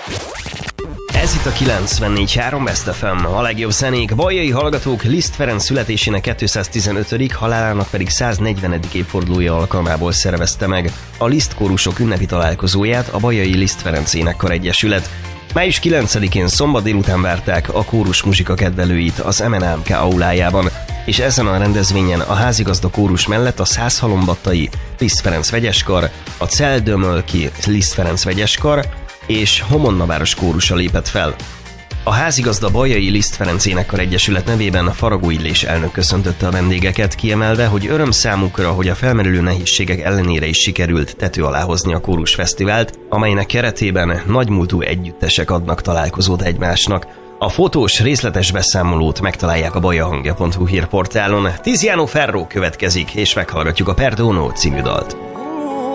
Ez itt a 94.3 Best FM, a legjobb zenék. Baljai hallgatók, Liszt Ferenc születésének 215., halálának pedig 140. évfordulója alkalmából szervezte meg a Liszt kórusok ünnepi találkozóját a Baljai Liszt Ferenc Énekkar Egyesület. Május 9-én szombat délután várták a kórus muzsika kedvelőit az MNAMK aulájában, és ezen a rendezvényen a házigazda kórus mellett a Szászhalombattai Liszt Ferenc vegyeskar, a Celdömölki Liszt Ferenc vegyeskar és Homonnaváros kórusa lépett fel. A házigazda Baljai Liszt Ferenc Énekkar Egyesület nevében Faragó Illés elnök köszöntötte a vendégeket, kiemelve, hogy öröm számukra, hogy a felmerülő nehézségek ellenére is sikerült tető alá hozni a kórus fesztivált, amelynek keretében nagymúltú együttesek adnak találkozót egymásnak. A fotós részletes beszámolót megtalálják a bajahangja.hu hírportálon. Tiziano Ferro következik, és meghallgatjuk a Perdono című dalt.